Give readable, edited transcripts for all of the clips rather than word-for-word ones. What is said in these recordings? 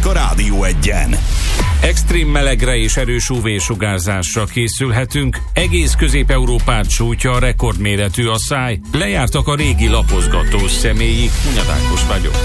hírek a Rádió Egyen. Extrém melegre és erős UV-sugárzásra készülhetünk. Egész Közép-Európát sújtja a rekordméretű asszály. Lejártak a régi lapozgatós személyig. Hunyad Ákos vagyok.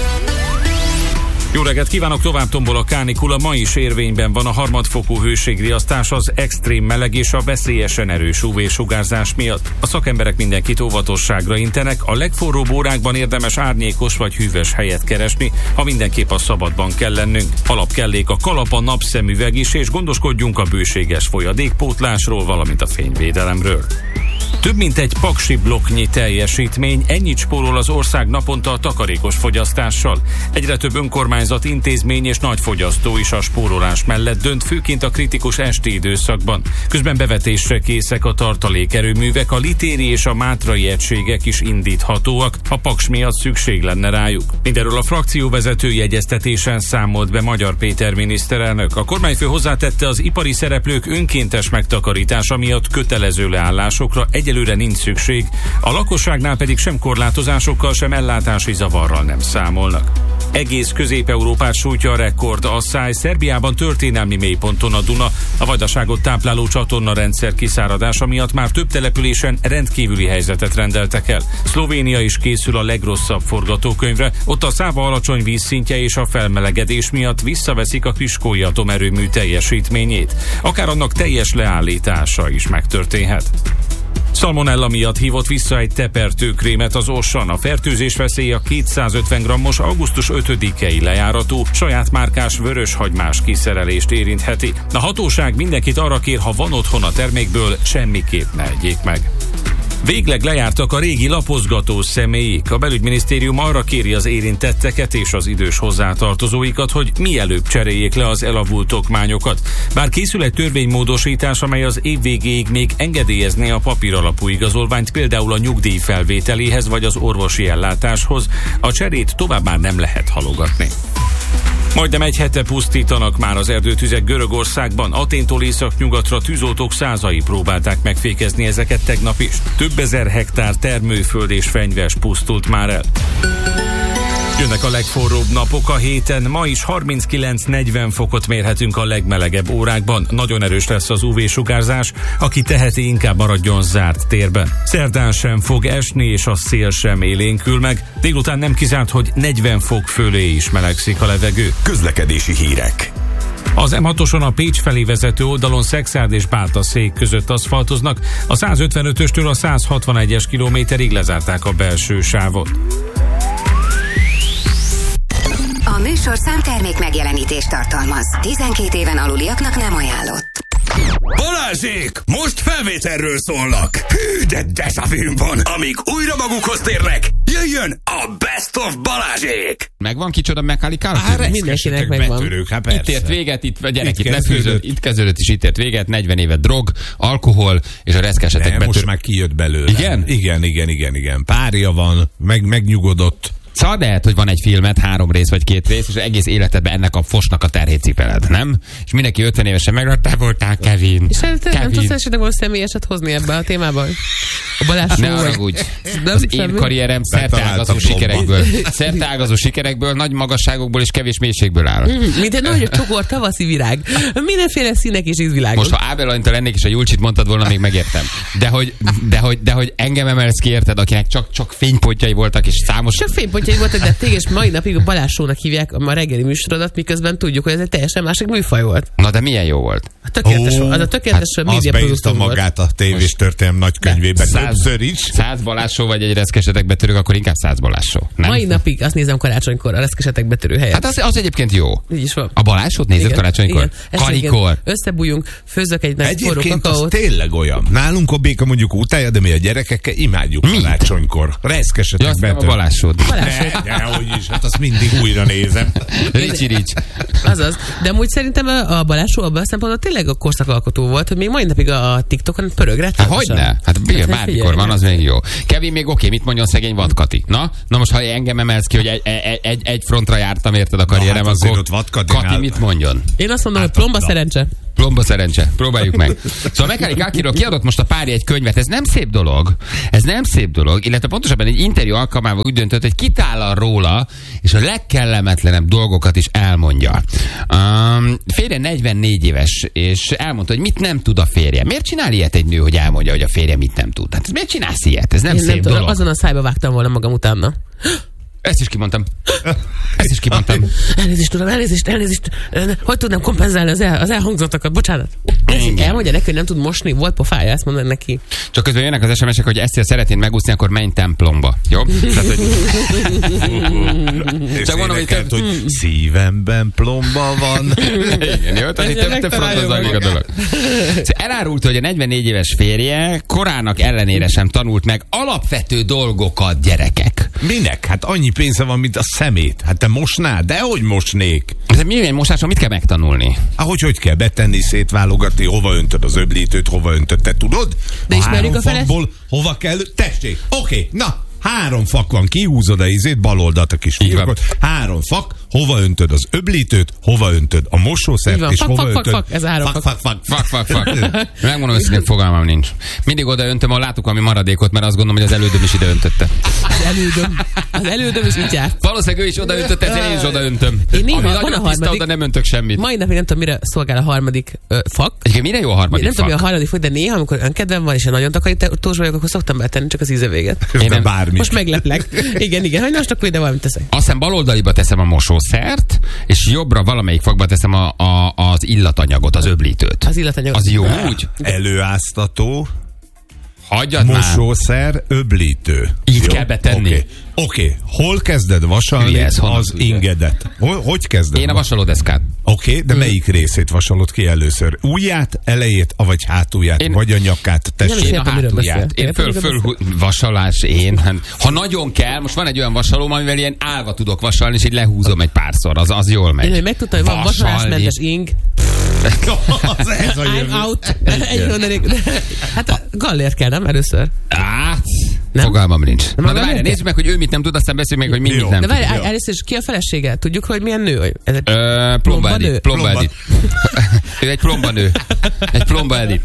Jó reggelt kívánok, tovább tombol a kánikula, ma is érvényben van a harmadfokú hőségriasztás az extrém meleg és a veszélyesen erős UV-sugárzás miatt. A szakemberek mindenkit óvatosságra intenek, a legforróbb órákban érdemes árnyékos vagy hűvös helyet keresni, ha mindenképp a szabadban kell lennünk. Alapkellék a kalap, a napszemüveg is, és gondoskodjunk a bőséges folyadékpótlásról, valamint a fényvédelemről. Több mint egy paksi blokknyi teljesítmény, ennyit spórol az ország naponta a takarékos fogyasztással. Egyre több önkormányzat, intézmény és nagy fogyasztó is a spórolás mellett dönt, főként a kritikus esti időszakban. Közben bevetésre készek a tartalékerőművek, a litéri és a mátrai egységek is indíthatóak, ha paks miatt szükség lenne rájuk. Mindenről a frakcióvezetői egyeztetésen számolt be Magyar Péter miniszterelnök. A kormányfő hozzátette, az ipari szereplők önkéntes megtakarítása miatt kötelező leállásokra egyelőre nincs szükség, a lakosságnál pedig sem korlátozásokkal, sem ellátási zavarral nem számolnak. Egész Közép-Európát sújtja a rekord asszály. Szerbiában történelmi mélyponton a Duna, a vajdaságot tápláló csatornarendszer kiszáradása miatt már több településen rendkívüli helyzetet rendeltek el. Szlovénia is készül a legrosszabb forgatókönyvre, ott a Száva alacsony vízszintje és a felmelegedés miatt visszaveszik a Kriskói atomerőmű teljesítményét. Akár annak teljes leállítása is megtörténhet. Szalmonella miatt hívott vissza egy tepertőkrémet az Auchan. A fertőzés veszélye a 250 grammos augusztus 5-i lejáratú saját márkás vöröshagymás kiszerelést érintheti. A hatóság mindenkit arra kér, ha van otthon a termékből, semmiképp ne egyék meg. Végleg lejártak a régi lapozgatós személyik. A belügyminisztérium arra kéri az érintetteket és az idős hozzátartozóikat, hogy mielőbb cseréljék le az elavult okmányokat. Bár készül egy törvénymódosítás, amely az év végéig még engedélyezné a papíralapú igazolványt, például a nyugdíj felvételéhez vagy az orvosi ellátáshoz, a cserét tovább már nem lehet halogatni. Majdnem egy hete pusztítanak már az erdőtüzek Görögországban. Aténtól északnyugatra tűzoltók százai próbálták megfékezni ezeket tegnap is. Több ezer hektár termőföld és fenyves pusztult már el. Jönnek a legforróbb napok a héten, ma is 39-40 fokot mérhetünk a legmelegebb órákban. Nagyon erős lesz az UV-sugárzás, aki teheti, inkább maradjon zárt térben. Szerdán sem fog esni, és a szél sem élénkül meg. Délután nem kizárt, hogy 40 fok fölé is melegszik a levegő. Közlekedési hírek. Az M6-oson a Pécs felé vezető oldalon Szexárd és Bátaszék között aszfaltoznak, a 155-östől a 161-es kilométerig lezárták a belső sávot. A műsorszám termék megjelenítést tartalmaz. 12 éven aluliaknak nem ajánlott. Balázsék! Most felvételről szólnak! Hű, de déjà-vu van! Amíg újra magukhoz térnek, jöjjön a Best of Balázsék! Megvan kicsoda Macaulay Culkin? Mindenkinek megvan. Betörők, itt ért véget, itt lefűzött, itt kezdődött és itt ért véget, 40 éve drog, alkohol és a reszkesetek betörők. Most már kijött belőle. Igen? Igen. Párja van, megnyugodott. Szóval lehet, hogy van egy filmet, 3 rész vagy 2 rész, és egész életedben ennek a fosnak a terhét cipeled, nem? És mindenki 50 évesen meglett, te voltál Kevin. És nem tudsz esetleg volna személyeset hozni ebbe a témába? A Balázs ne haragudj. Az én karrierem szerteágazó sikerekből, nagy magasságokból és kevés mélységből áll. Mint egy nagy csokor tavaszi virág. Mindenféle színek és ízvilágok. Most ha Ábel Anita lennék és a Julcsit mondtad volna, még megértem. De hogy engem emelsz ki, érted, akinek csak fénypontjai voltak és számos... Csak fénypontjai voltak, de téged mai napig a Balázs Show-nak hívják a reggeli műsorodat, miközben tudjuk, hogy ez egy teljesen másik műfaj volt. Na de milyen jó volt. Az a tökéletes média producer volt. Magát a tévés történelem nagykönyvében. 100 Balázs Show vagy egy reszkesetek betörők, akkor inkább 100 Balázs Show. Nem? Mai napig azt nézem karácsonykor, a reszkesetek betörő helyet. Hát az egyébként jó. Így is van. A Balázs Show-t nézed karácsonykor? Karikor. Összebújjunk, főzök egy nagy forró kakaót. Egyébként tényleg olyan. Nálunk a béka mondjuk utálja, de mi a gyerekekkel imádjuk karácsonykor. Reszkesetek betörő. A Balázs Show-t. Dehogy is, hát azt mindig újra nézem. Ricsi. Azaz. De amúgy szerintem a Balázs Show abban a szempontból tényleg a korszakalkotó volt, hogy még mai napig a TikTokon pörög rettenetesen. Hogyne? Hát bármikor van, az még jó. Kevin még oké, mit mondjon szegény Vadkati? Na most ha engem emelsz ki, hogy egy frontra jártam, érted a karrierem, akkor Kati mit mondjon? Én azt mondom, hogy plomba szerencse. Plomba szerencse. Próbáljuk meg. Szóval Macaulay Culkinról kiadott most a párja egy könyvet. Ez nem szép dolog. Illetve pontosabban egy interjú alkalmával úgy döntött, hogy citállal róla, és a legkellemetlenebb dolgokat is elmondja. Férje 44 éves, és elmondta, hogy mit nem tud a férje. Miért csinál ilyet egy nő, hogy elmondja, hogy a férje mit nem tud? Hát miért csinálsz ilyet? Ez nem Én szép nem tudom, dolog. azon a szájba vágtam volna magam utána. Ezt is kimondtam. Ezt is kimondtam. Elnézést, tudom, elnézést. Hogy tudnám kompenzálni az elhangzottakat? Bocsánat. Elmondja neki, hogy nem tud mosni. Volt pofája, ezt mondani neki. Csak közben jönnek az SMS-ek, hogy ezt, ha szeretnéd megúszni, akkor menj templomba. Jó? Tehát, hogy... Csak mondom, hogy szívemben plomba van. Igen, jó? Tehát te frontozzál még a dolog. Elárult, hogy a 44 éves férje korának ellenére sem tanult meg alapvető dolgokat, gyerekek. Minek? Hát annyi pénze van, mint a szemét. Hát te mosnád? Dehogy mosnék. De milyen mosáson mit kell megtanulni? Hogy kell betenni, szétválogatni, hova öntöd az öblítőt, hova öntöd, te tudod? De ismerjük a fakból hova kell? Tessék, oké, na, 3 fak van, kihúzod a bal oldalt a kis fiókot, 3 fak, hova öntöd az öblítőt, hova öntöd a mosószert, és hova öntöd... Fak, ez 3 fak. Megmondom, hogy fogalmam nincs. Mindig oda öntöm, ahol látok valami maradékot, mert azt gondolom, hogy az elődöm is ide öntötte. Az elődöm is így járt. Valószínűleg ő is oda öntötte, én is oda öntöm. Én néha van a harmadik. Oda nem öntök semmit. Mai napig nem tudom, mire szolgál a harmadik fak. Egyébként mire jó a harmadik nem fak? tudom, mi a harmadik fak, de néha, amikor önkedvem van, és én nagyon takarítós vagyok, akkor szoktam beletenni csak az íze véget. Most megleplek. Igen, hogy most akkor ide valamit teszek. Aztán baloldaliba teszem a mosószert, és jobbra valamelyik fakba teszem az illatanyagot, az öblítőt. Az illatanyagot. Az jó úgy? Előáztató. Hagyjad mosószer, öblítő. Így kell betenni. Oké. Hol kezded vasalni az ingedet? Hogy kezded? Én a vasalódeszkát. Oké, de melyik részét vasalod ki először? Ujját, elejét, vagy hátulját, vagy a nyakát? Tessék. Én a hátulját. Én föl vasalás, ha nagyon kell, most van egy olyan vasalóm, amivel ilyen állva tudok vasalni, és így lehúzom egy párszor, az jól megy. Én megtudtam, hogy van vasalásmentes ing. I'm out. Hát Gallért kell, nem? Először. Nem? Fogalmam nincs. Na de várjál, nézzük meg, hogy ő mit nem tud, aztán beszéljük meg, hogy mit nem tud. De várjál, először is ki a felesége? Tudjuk, hogy milyen nő? Plomba Edith. Ő egy plomba nő. Egy plomba Edith.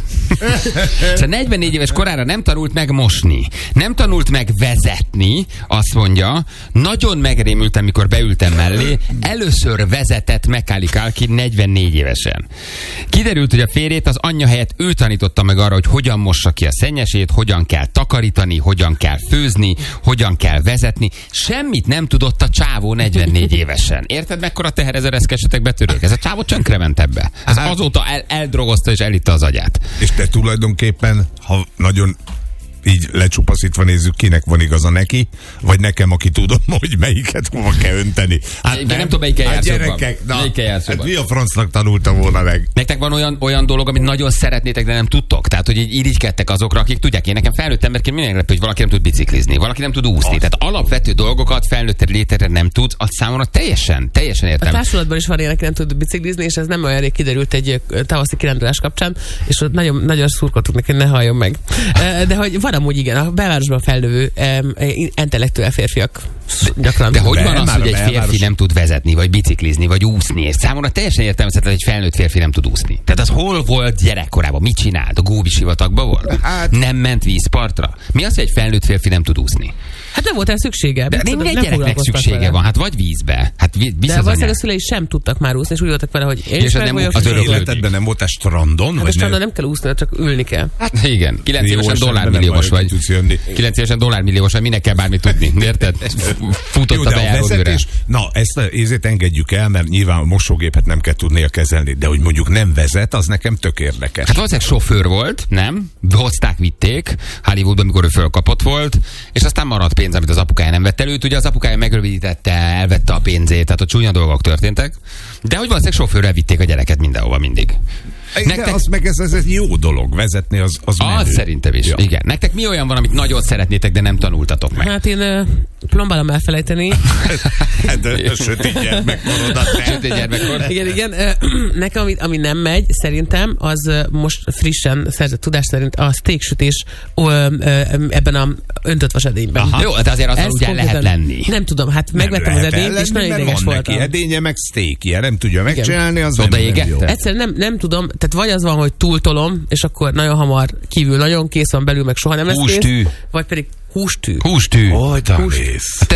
Szóval 44 éves korára nem tanult meg mosni. Nem tanult meg vezetni, azt mondja. Nagyon megrémültem, mikor beültem mellé. Először vezetett Macaulay Culkin 44 évesen. Kiderült, hogy a férjét az anyja helyett ő tanította meg arra, hogy hogyan mossa ki a szennyesét, hogyan kell takarítani, hogyan kell főzni, hogyan kell vezetni. Semmit nem tudott a csávó 44 évesen. Érted, mekkora teher ez a reszkesetek betörők? Ez a csávó csönkrement ebbe. Ez azóta eldrogozta és elitta az agyát. És te tulajdonképpen, ha nagyon így lecsupaszítva nézzük, kinek van igaza, neki, vagy nekem, aki tudom, hogy melyiket hova kell önteni. Hát nem tudom, melyikkel jársz jobban. Hát mi a francnak tanultam volna meg? Nektek van olyan dolog, amit nagyon szeretnétek, de nem tudtok? Tehát, hogy így irigykedtek azokra, akik tudják. Én nekem felnőtt emberként minden meglepő, hogy valaki nem tud biciklizni, valaki nem tud úszni. Tehát alapvető dolgokat felnőtt létre nem tud, az számomra teljesen értem. A társulatban is van ilyen, aki nem tud biciklizni, és ez nem olyan rég kiderült egy tavaszi kirándulás kapcsán, és ott nagyon szurkoltuk neki, ne halljon meg. De hogy van amúgy igen, a belvárosban felnövő intellektuál férfiak gyakran. De hogy van az, hogy egy férfi nem tud vezetni, vagy biciklizni, vagy úszni? És számomra teljesen értelmezhetetlen, hogy egy felnőtt férfi nem tud úszni. Tehát az hol volt gyerekkorában? Mit csinált? A Góbi sivatagban volt? Nem ment vízpartra? Mi az, hogy egy felnőtt férfi nem tud úszni? Hát nem volt rá szüksége. De minden gyereknek szüksége van. Hát vagy vízbe. Hát de valószínűleg a szülei sem tudtak már úszni, és úgy voltak vele, hogy én is meg vagyok. Az életedben nem voltál strandon? Hát a strandon nem kell úszni, csak ülni kell. Hát igen. 9 évesen dollármilliós vagy. 9 évesen dollármilliós vagy, minek kell bármit tudni. Érted? Futott a bejáródőre. Na, ezt engedjük el, mert nyilván a mosógépet nem kell tudnia kezelni, de hogy mondjuk nem vezet, az nekem tök érdekes. Hát valószínűleg sofőr volt, nem? Hozták, vitték Hollywoodban, amikor ő fölkapott volt, és aztán maradt pénz, amit az apukája nem vett előtt. Ugye az apukája megrövidítette, elvette a pénzét, tehát ott csúnya dolgok történtek. De hogy valószínűleg sofőrrel vitték a gyereket mindenhova mindig. Nektek... az meg ez egy jó dolog, vezetni az menő. Az szerintem is, ja. Igen. Nektek mi olyan van, amit nagyon szeretnétek, de nem tanultatok meg? Hát én plombálom elfelejteni. Sötét gyermekkorodat. Sötét gyermekkor. Igen. Nekem, ami nem megy, szerintem, az most frissen szerzett tudás szerint a steaksütés ebben a öntött vasedényben. Jó, de azért azzal ugye lehet lenni. Nem tudom, hát megvettem az edényt, és nagyon ideges voltam. Edénye meg steakje, nem tudja megcsinálni, az nem jó. Egyszerűen nem tudom, tehát vagy az van, hogy túltolom, és akkor nagyon hamar kívül nagyon kész van, belül meg soha nem lesz kész. Hústű. Vagy pedig hústű. Hústű. Hústű.